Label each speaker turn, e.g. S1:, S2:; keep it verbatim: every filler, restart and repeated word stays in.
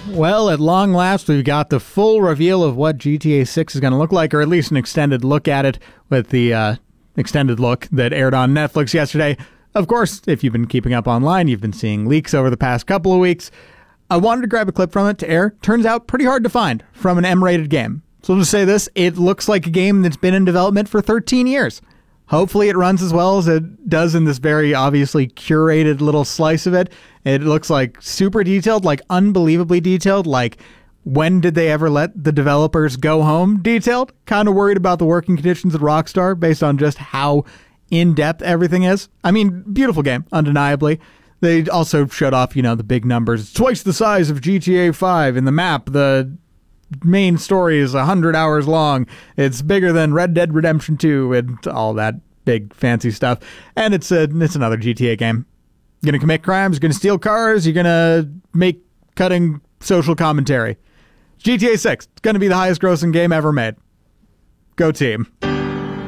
S1: Well, at long last, we've got the full reveal of what G T A six is going to look like, or at least an extended look at it with the uh, extended look that aired on Netflix yesterday. Of course, if you've been keeping up online, you've been seeing leaks over the past couple of weeks. I wanted to grab a clip from it to air. Turns out pretty hard to find from an M-rated game. So I'll just say this, it looks like a game that's been in development for thirteen years. Hopefully it runs as well as it does in this very obviously curated little slice of it. It looks like super detailed, like unbelievably detailed, like when did they ever let the developers go home detailed? Kind of worried about the working conditions at Rockstar based on just how in-depth everything is. I mean, beautiful game, undeniably. They also showed off, you know, the big numbers. It's twice the size of G T A five in the map. The main story is one hundred hours long. It's bigger than Red Dead Redemption two and all that big fancy stuff. And it's a it's another G T A game. You're going to commit crimes, you're going to steal cars, you're going to make cutting social commentary. G T A six, it's going to be the highest grossing game ever made. Go team.